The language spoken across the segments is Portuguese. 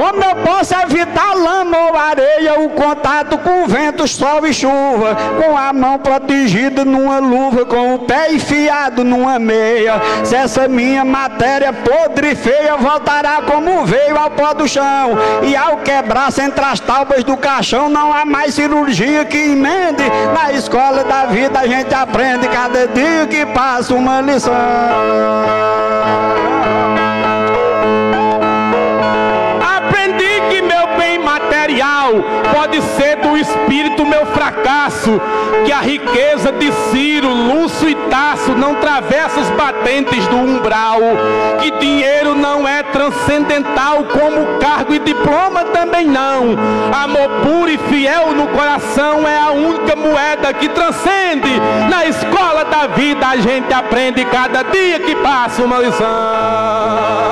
Como eu posso evitar lama ou areia, o contato com vento, sol e chuva, com a mão protegida numa luva, com o pé enfiado numa meia? Se essa minha matéria podre e feia voltará como veio ao pó do chão, e ao quebrar-se entre as tábuas do caixão, não há mais cirurgia que emende. Na escola da vida a gente aprende, cada dia que passa uma lição. Aprendi que meu bem material pode ser do espírito meu fracasso, que a riqueza de Ciro, Lúcio e Tasso não atravessa os batentes do umbral, que dinheiro não é transcendental como cargo e diploma também não. Amor puro e fiel no coração é a única moeda que transcende. Na escola da vida a gente aprende cada dia que passa uma lição.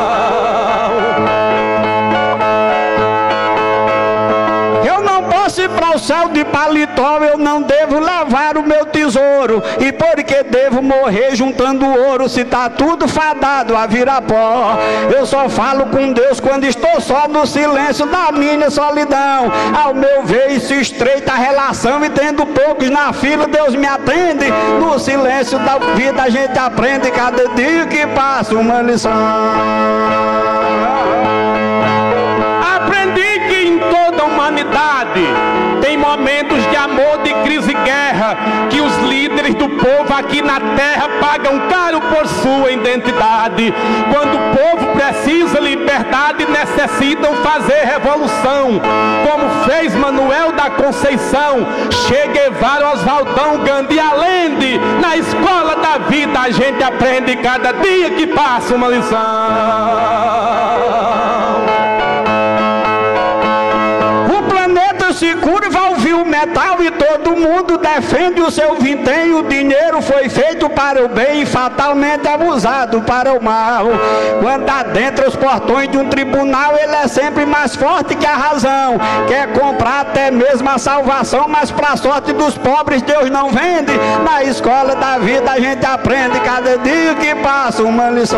Se para o céu de paletó eu não devo levar o meu tesouro, e porque devo morrer juntando ouro, se tá tudo fadado a virar pó? Eu só falo com Deus quando estou só no silêncio da minha solidão. Ao meu ver se estreita a relação, e tendo poucos na fila Deus me atende. No silêncio da vida a gente aprende, cada dia que passa uma lição. Aprendi que em toda a humanidade tem momentos de amor, de crise e guerra, que os líderes do povo aqui na terra pagam caro por sua identidade. Quando o povo precisa liberdade, necessitam fazer revolução, como fez Manuel da Conceição, Che Guevara, Oswaldão, Gandhi, Allende. Na escola da vida a gente aprende cada dia que passa uma lição. Se curva ao vil metal e todo mundo defende o seu vintém. O dinheiro foi feito para o bem e fatalmente abusado para o mal. Quando adentra os portões de um tribunal, ele é sempre mais forte que a razão. Quer comprar até mesmo a salvação, mas para a sorte dos pobres Deus não vende. Na escola da vida a gente aprende, cada dia que passa uma lição.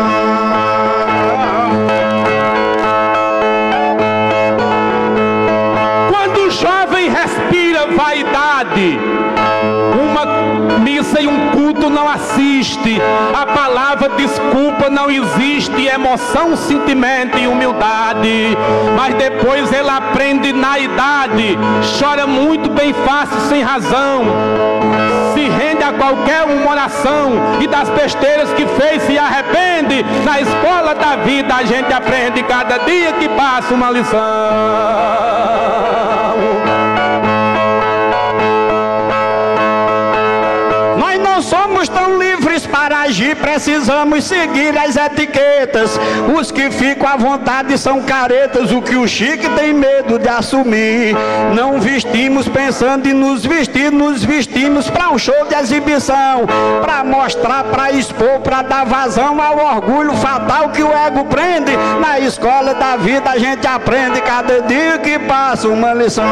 O jovem respira vaidade, uma missa e um culto não assiste, a palavra desculpa não existe, emoção, sentimento e humildade. Mas depois ele aprende na idade, chora muito bem fácil sem razão, se rende a qualquer humoração, e das besteiras que fez se arrepende. Na escola da vida a gente aprende cada dia que passa uma lição. Nós não somos tão livres para agir, precisamos seguir as etiquetas. Os que ficam à vontade são caretas, o que o chique tem medo de assumir. Não vestimos pensando em nos vestimos para um show de exibição, para mostrar, para expor, para dar vazão ao orgulho fatal que o ego prende. Na escola da vida a gente aprende, cada dia que passa uma lição.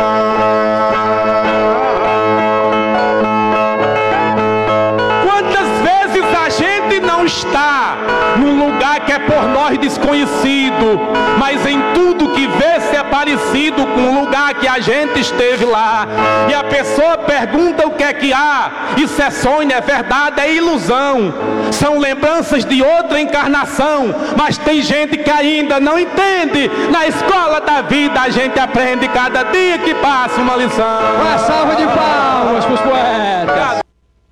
Não está num lugar que é por nós desconhecido, mas em tudo que vê se é parecido com o lugar que a gente esteve lá. E a pessoa pergunta o que é que há, isso é sonho, é verdade, é ilusão, são lembranças de outra encarnação. Mas tem gente que ainda não entende. Na escola da vida a gente aprende cada dia que passa uma lição. Uma salva de palmas para os poetas.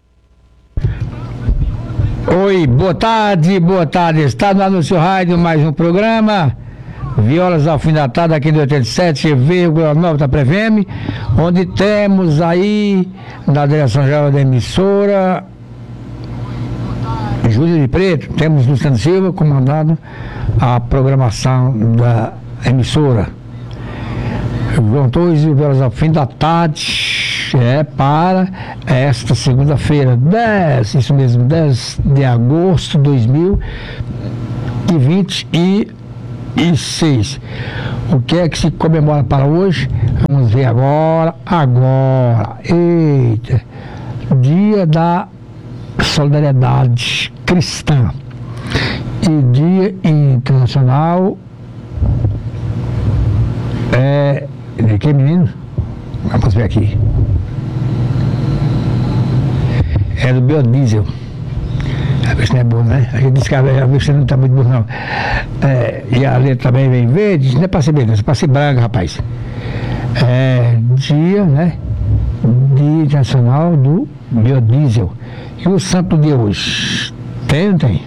Oi, boa tarde, está no Anúncio Rádio, mais um programa, Violas ao Fim da Tarde, aqui do 87,9 da Prevem, onde temos aí, na direção-geral da emissora, Júlio de Preto, temos Luciano Silva comandando a programação da emissora. João Torres e Violas ao Fim da Tarde, para esta segunda-feira, 10 de agosto de 2026. O que é que se comemora para hoje? Vamos ver agora. Eita! Dia da Solidariedade Cristã e Dia Internacional aqui, menino? Vamos ver aqui. É do biodiesel. A vista não é boa, né? A gente diz que a vista não está muito boa, não. E a letra também vem verde, não é para ser verde, é para ser branca, rapaz. Dia, né? Dia Internacional do Biodiesel. E o santo de hoje? Tem ou não tem?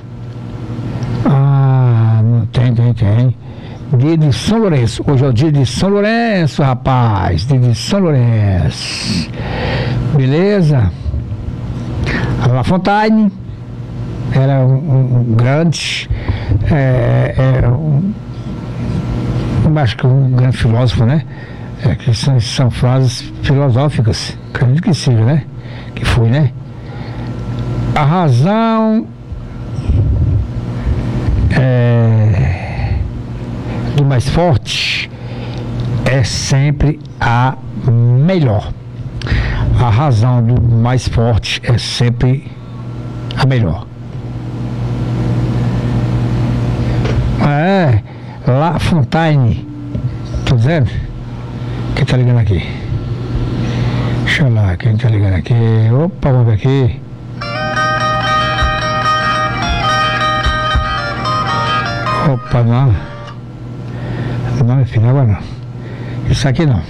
Não tem. Dia de São Lourenço. Hoje é o dia de São Lourenço, rapaz. Dia de São Lourenço. Beleza? A La Fontaine era um grande, acho que um grande filósofo, né? Que são frases filosóficas, acredito que seja, né? Que foi, né? A razão do mais forte é sempre a melhor. A razão do mais forte é sempre a melhor. La Fontaine. Tô dizendo? Quem tá ligando aqui? Deixa eu lá, quem tá ligando aqui? Opa, vamos ver aqui. Opa, não. Não, meu filho, agora não. Isso aqui não.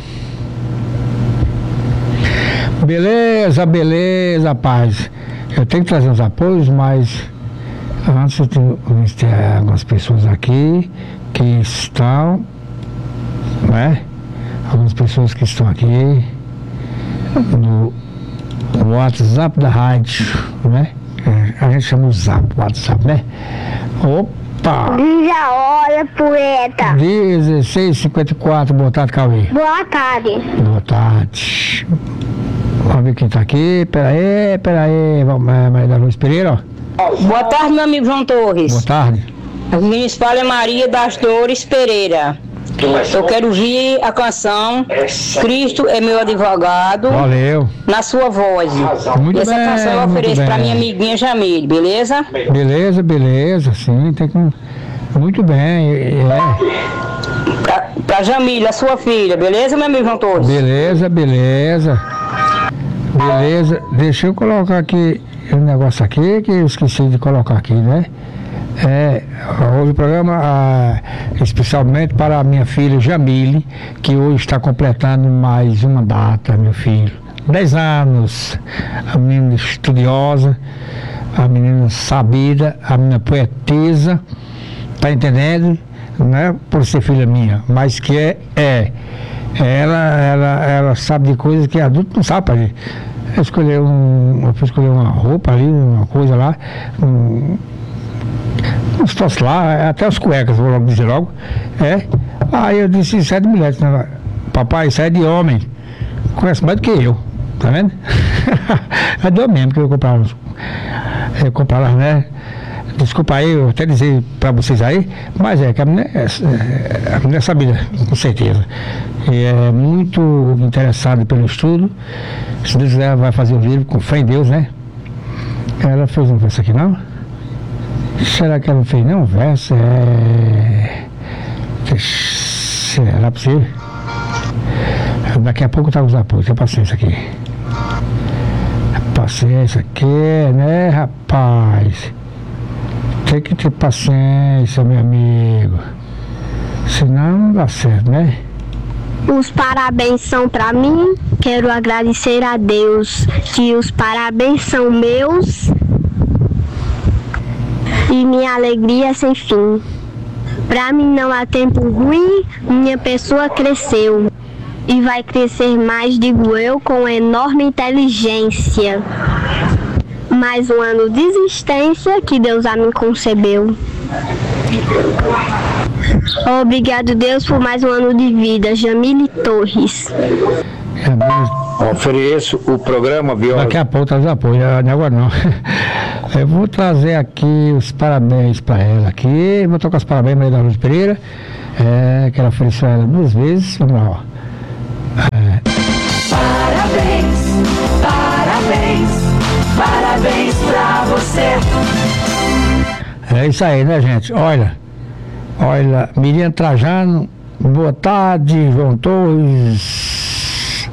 Beleza, paz. Eu tenho que trazer uns apoios, mas antes eu tenho algumas pessoas aqui que estão, né? Algumas pessoas que estão aqui no WhatsApp da rádio, né? A gente chama o WhatsApp, né? Opa! Diz a hora, poeta. 16h54, boa tarde, Cauê. Boa tarde. Boa tarde. Vamos ver quem tá aqui. Pera aí. Vamos, Maria da Luz Pereira, ó. Boa tarde, meu amigo João Torres. Boa tarde. A municipal é Maria das Dores Pereira. Eu quero ouvir a canção Cristo é meu advogado. Valeu. Na sua voz. Muito e essa bem, canção eu ofereço muito pra bem. minha amiguinha Jamile, beleza? Beleza, sim, tem que... Muito bem, Pra Jamile, a sua filha, beleza, meu amigo João Torres? Beleza. Deixa eu colocar aqui um negócio aqui que eu esqueci de colocar aqui, né? Hoje o programa especialmente para a minha filha Jamile, que hoje está completando mais uma data, meu filho. 10 anos. A menina estudiosa, a menina sabida, a menina poetesa, tá entendendo? Não é por ser filha minha, mas que ela sabe de coisas que adulto não sabe, pai. Eu fui escolher uma roupa ali, uma coisa lá, uns troços lá, até as cuecas, vou logo dizer logo. Aí eu disse, isso é de mulher, né? Papai, isso é de homem. Conhece mais do que eu, tá vendo? É de homem mesmo que eu comprar lá, né? Desculpa aí, eu até dizer para vocês aí, mas que a mulher é sabida, com certeza. E é muito interessada pelo estudo. Se Deus quiser, vai fazer um livro com fé em Deus, né? Ela fez um verso aqui, não? Será que ela não fez nenhum verso? Será possível? Daqui a pouco eu trago os apoios, tenha paciência aqui. Paciência aqui, né, rapaz? Tem que ter paciência, meu amigo. Senão não dá certo, né? Os parabéns são pra mim. Quero agradecer a Deus que os parabéns são meus. E minha alegria é sem fim. Pra mim não há tempo ruim. Minha pessoa cresceu. E vai crescer mais, digo eu, com enorme inteligência. Mais um ano de existência que Deus a mim concebeu. Obrigado, Deus, por mais um ano de vida. Jamile Torres. Ofereço o programa Viola. Daqui a pouco traz apoio, não é agora não. Eu vou trazer aqui os parabéns para ela aqui. Vou tocar os parabéns Maria da Luz Pereira. Que ela ofereceu ela 2 vezes. Vamos lá, ó. Parabéns pra você. É isso aí, né, gente? Olha, Miriam Trajano, boa tarde, João Torres.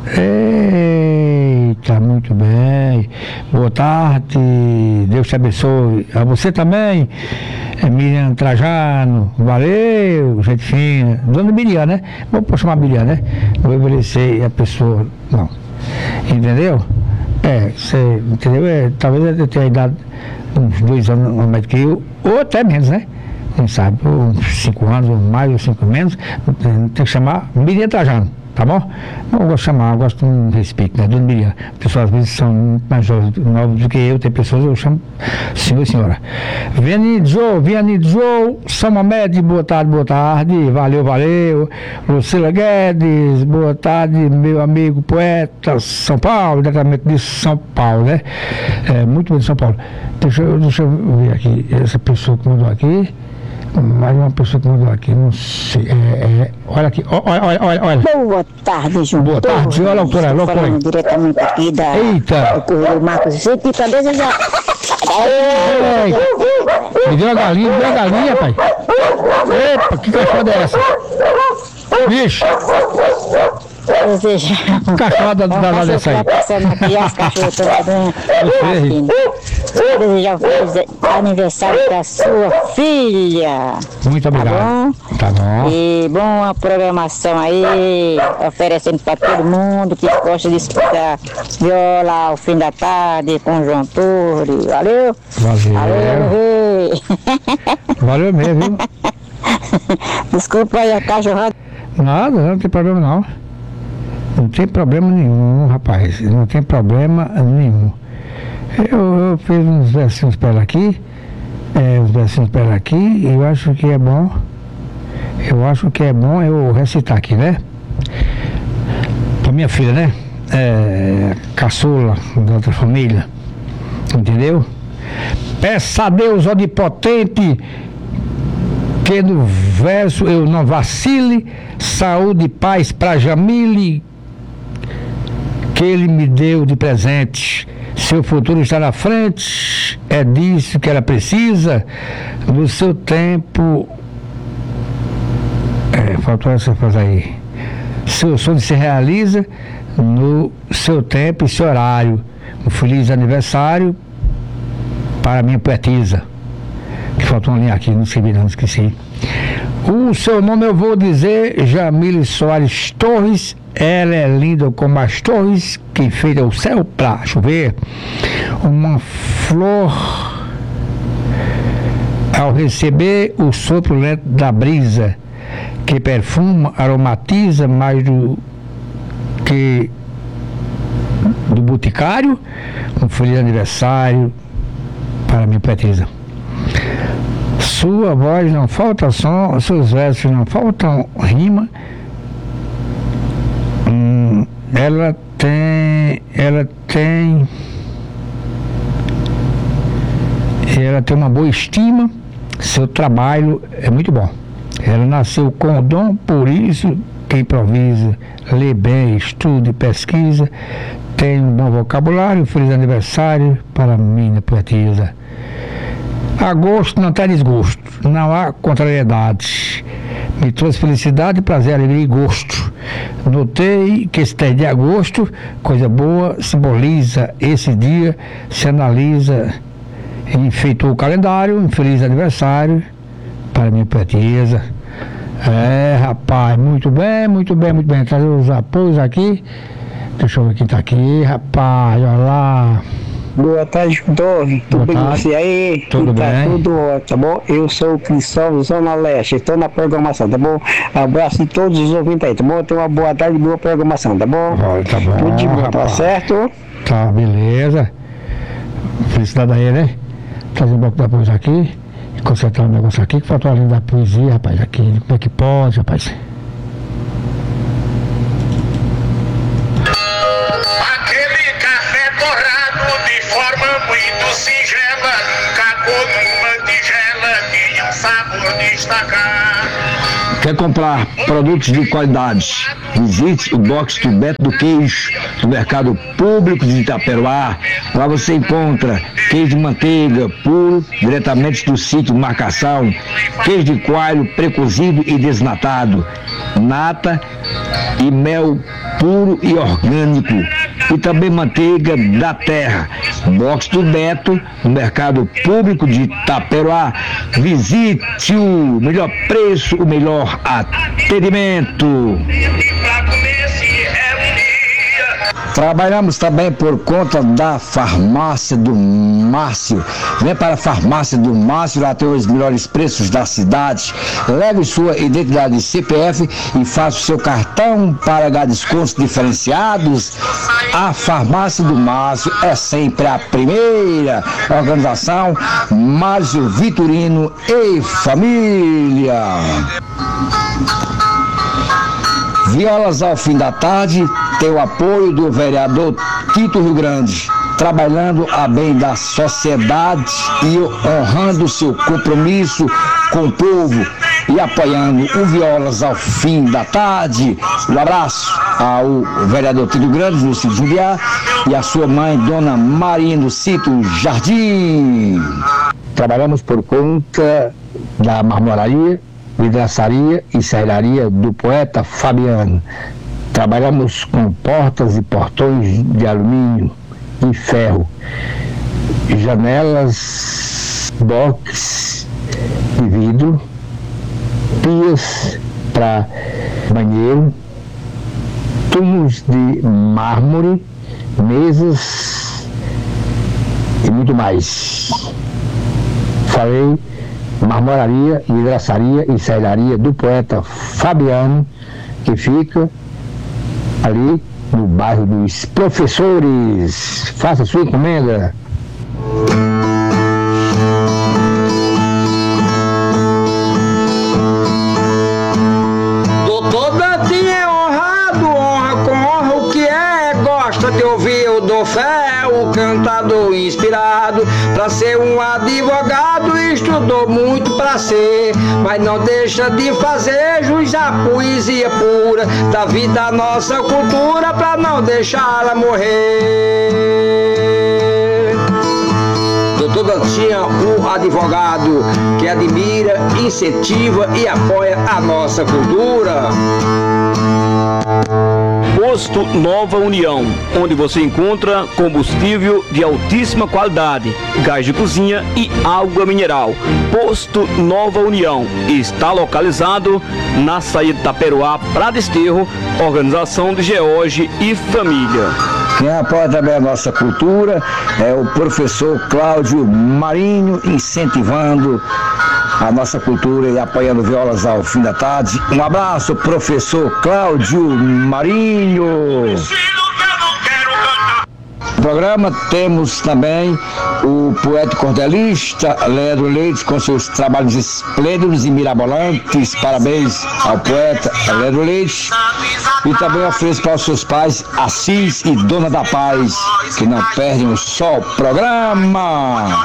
Eita, muito bem. Boa tarde, Deus te abençoe. A você também, Miriam Trajano, valeu, gente fina. Dona Miriam, né? Vou chamar Miriam, né? Não vou envelhecer a pessoa, não. Entendeu? Você entendeu? Talvez eu tenha idade uns 2 anos mais do que eu, ou até menos, né? Quem sabe, uns 5 anos, ou mais, ou 5 menos, tem que chamar Miriam Trajano, tá bom? Não gosto de chamar, eu gosto de um respeito, né? Dona Miriam. Pessoas às vezes são muito mais novas do que eu, tem pessoas eu chamo senhor e senhora. Vianidzo, São Mamed, boa tarde, valeu. Lucila Guedes, boa tarde, meu amigo poeta, São Paulo, diretamente de São Paulo, né? Muito bem de São Paulo. Deixa eu ver aqui, essa pessoa que mandou aqui. Mais uma pessoa que mandou aqui, não sei. Olha aqui, olha. Boa tarde, João. Boa tarde, olha a autora, falando diretamente aqui da. Eita! Do Correio Marcos Vicente, para desejar. Me deu a galinha, pai. Epa, que cachorrada é essa? Bicho! Cachorrada da dessa aí. Passando aqui, as cachorras também. Desejar um feliz aniversário para sua filha. Muito obrigado. Tá bom. E boa programação aí, oferecendo para todo mundo que gosta de escutar viola ao fim da tarde com o João Torre. Valeu? Valeu mesmo, viu? Desculpa aí a cachorrada. Nada, não tem problema não. Não tem problema nenhum, rapaz. Não tem problema nenhum. Eu fiz uns versinhos para ela aqui. E eu acho que é bom. Eu recitar aqui, né? Pra minha filha, né? Caçula da outra família. Entendeu? Peça a Deus onipotente que no verso eu não vacile. Saúde e paz pra Jamile, que ele me deu de presente. Seu futuro está na frente, é disso que ela precisa. No seu tempo, faltou essa frase aí. Seu sonho se realiza no seu tempo e seu horário. Um feliz aniversário para minha poetisa. Que faltou uma linha aqui, não esqueci. O seu nome eu vou dizer, Jamile Soares Torres. Ela é linda como as torres que enfeita o céu pra chover. Uma flor ao receber o sopro lento da brisa, que perfuma, aromatiza mais do que do boticário. Um feliz aniversário para minha poetisa. Sua voz não falta som, seus versos não faltam rima. Ela tem uma boa estima, seu trabalho é muito bom. Ela nasceu com o dom, por isso que improvisa, lê bem, estuda e pesquisa, tem um bom vocabulário. Feliz aniversário para minha poetisa. Agosto não tem desgosto, não há contrariedade. Me trouxe felicidade, prazer, alegria e gosto. Notei que esse 10 de agosto, coisa boa, simboliza esse dia, se analisa, enfeitou o calendário. Um feliz aniversário para minha poetisa. Rapaz, muito bem. Trazer os apoios aqui. Deixa eu ver quem tá aqui, rapaz, olha lá. Boa tarde, Torre. Tudo bem com você aí? Tudo bem? Tudo ótimo, tá bom? Eu sou o Cristóvão, Zona Leste, estou na programação, tá bom? Abraço a todos os ouvintes aí, tá bom? Tenha uma boa tarde e boa programação, tá bom? Tá bom. Tudo de bom, tá certo? Tá, beleza. Felicidade aí, né? Trazer um bloco da poesia aqui e consertar um negócio aqui que faltou além da poesia, rapaz. Aqui, como é que pode, rapaz? Muito singela, cagou numa tigela, tinha um sabor destacar. Quer comprar produtos de qualidade? Visite o box do Beto do Queijo, do Mercado Público de Itaperuá. Lá você encontra queijo de manteiga puro, diretamente do sítio Marcação, queijo de coalho pré-cozido e desnatado, nata e mel puro e orgânico, e também manteiga da terra. Box do Beto, no Mercado Público de Itaperuá. Visite o melhor preço, o melhor atendimento. Trabalhamos também por conta da Farmácia do Márcio. Vem para a Farmácia do Márcio, lá tem os melhores preços da cidade. Leve sua identidade de CPF e faça o seu cartão para ganhar descontos diferenciados. A Farmácia do Márcio é sempre a primeira. Organização Márcio Vitorino e família. Violas ao fim da tarde tem o apoio do vereador Tito Rio Grande, trabalhando a bem da sociedade e honrando seu compromisso com o povo e apoiando o Violas ao fim da tarde. Um abraço ao vereador Tito Grande, no sítio Jumbiá, e a sua mãe, Dona Maria, no sítio Jardim. Trabalhamos por conta da marmoraria, vidraçaria e serraria do poeta Fabiano. Trabalhamos com portas e portões de alumínio e ferro, janelas, box de vidro, pias para banheiro, tubos de mármore, mesas e muito mais. Falei marmoraria, vidraçaria e serraria do poeta Fabiano, que fica ali no bairro dos Professores. Faça sua encomenda. Doutor Dantinho é honrado, honra com honra o que é. Gosta de ouvir o Dom Fé, o cantador inspirado. Pra ser um advogado estudou muito pra ser, mas não deixa de fazer jus à poesia pura da vida, nossa cultura, pra não deixá-la morrer. Doutor Dantinho, o advogado que admira, incentiva e apoia a nossa cultura. Posto Nova União, onde você encontra combustível de altíssima qualidade, gás de cozinha e água mineral. Posto Nova União está localizado na saída de Itaperuá para Desterro, organização de George e família. Quem apoia também a nossa cultura é o professor Cláudio Marinho, incentivando a nossa cultura e apoiando Violas ao fim da tarde. Um abraço, professor Cláudio Marinho. No programa temos também o poeta cordelista Leandro Leite, com seus trabalhos esplêndidos e mirabolantes. Parabéns ao poeta Leandro Leite. E também ofereço para os seus pais, Assis e Dona da Paz, que não perdem um só programa.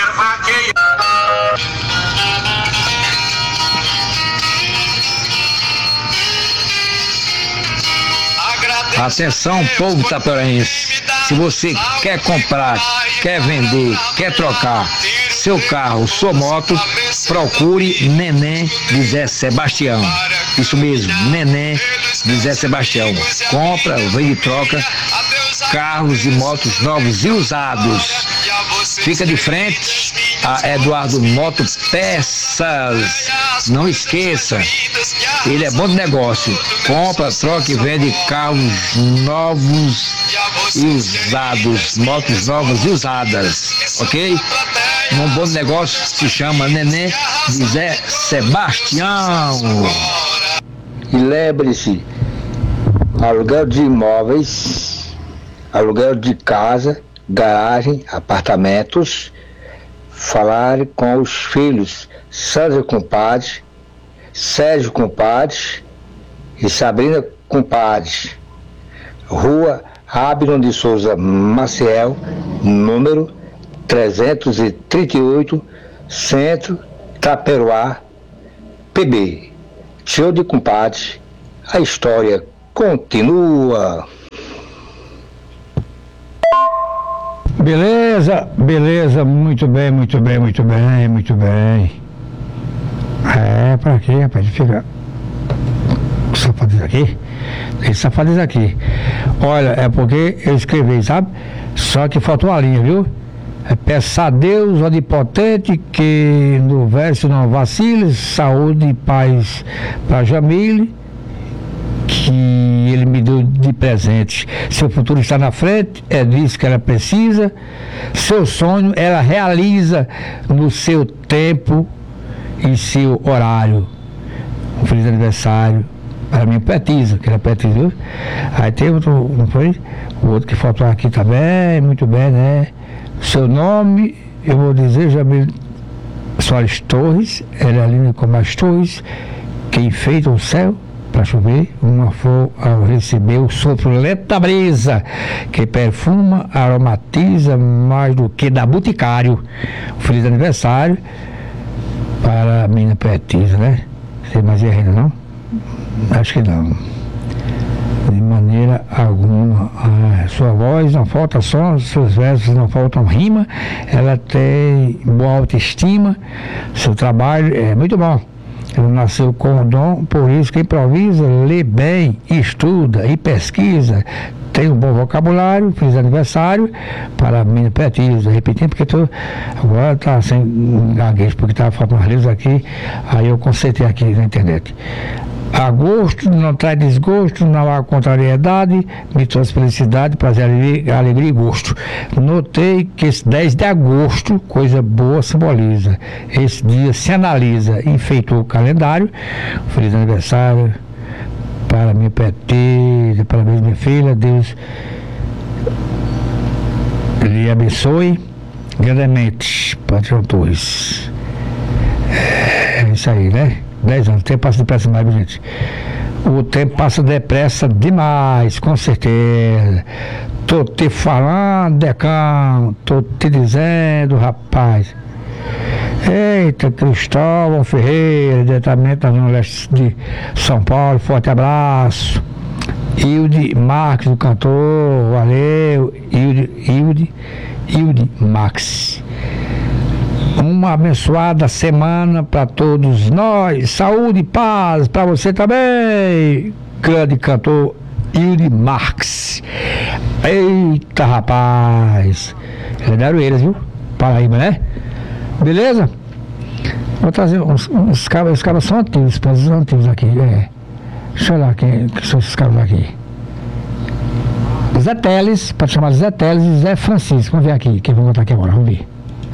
Atenção, povo itaperuense, se você quer comprar, quer vender, quer trocar seu carro, sua moto, procure Neném de Zé Sebastião. Isso mesmo, Neném de Zé Sebastião. Compra, vende e troca carros e motos novos e usados. Fica de frente a Eduardo Moto Peças. Não esqueça, ele é bom de negócio. Compra, troca e vende carros novos e usados, motos novas e usadas, ok? Um bom negócio se chama Neném de Zé Sebastião. E lembre-se, aluguel de imóveis, aluguel de casa, garagem, apartamentos, falar com os filhos Sandra Compadre, Sérgio Compadre e Sabrina Compadre. Rua Abner de Souza Maciel, número 338, Centro, Itaperuá, PB. Show de Compadre, a história continua. Beleza, beleza, muito bem, muito bem, muito bem, muito bem. É, pra quê, rapaz? Fica safadeza aqui. Esse safadeza aqui. Olha, é porque eu escrevi, sabe? Só que faltou a linha, viu? Peço a Deus onipotente que no verso não vacile, saúde e paz para Jamile, que ele me deu de presente. Seu futuro está na frente, é disso que ela precisa. Seu sonho ela realiza no seu tempo e seu horário. Um feliz aniversário para mim, Petiza, que era Petiza, viu? Aí tem outro, não foi? O outro que faltou aqui também, muito bem, né? Seu nome, eu vou dizer, Jamile Soares Torres, ela é linda como as torres, que enfeita o céu para chover, uma flor ao receber o sopro lento da brisa, que perfuma, aromatiza mais do que da Boticário. Um feliz aniversário para a menina Petiza, né? Tem mais ainda não? Acho que não. De maneira alguma. Sua voz não falta som, seus versos não faltam rima, ela tem boa autoestima, seu trabalho é muito bom. Ela nasceu com o dom, por isso que improvisa, lê bem, estuda e pesquisa, tem um bom vocabulário. Feliz aniversário para a menina Petiza. Repetindo, porque agora está sem gaguejo, porque estava faltando umas letras aqui, aí eu consertei aqui na internet. Agosto não traz desgosto, não há contrariedade, me trouxe felicidade, prazer, alegria e gosto. Notei que esse 10 de agosto, coisa boa simboliza. Esse dia se analisa, enfeitou o calendário. Feliz aniversário para minha Petiza, parabéns minha filha, Deus lhe abençoe grandemente, Patrão Torres. É isso aí, né? 10 anos, o tempo passa depressa demais, gente. O tempo passa depressa demais, com certeza. Tô te falando, Decão, tô te dizendo, rapaz. Eita, Cristóvão Ferreira, diretamente da Zona Leste de São Paulo, forte abraço. Hilde Marques, o cantor, valeu. Hilde Marques. Uma abençoada semana para todos nós. Saúde e paz para você também, grande cantor Hilde Marques. Eita, rapaz. Ele é da Aroeiras, viu? Paraíba, né? Beleza? Vou trazer uns cabos. Os cabos são antigos, os antigos aqui. Deixa eu olhar quem são esses cabos aqui. Zé Teles, pode chamar Zé Teles e Zé Francisco. Vamos ver aqui, quem vou contar aqui agora, vamos ver.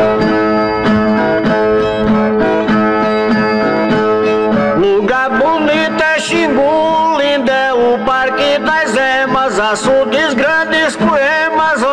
Lugar bonito é Xingu, lindo é o Parque das Emas, açudes grandes, poemas.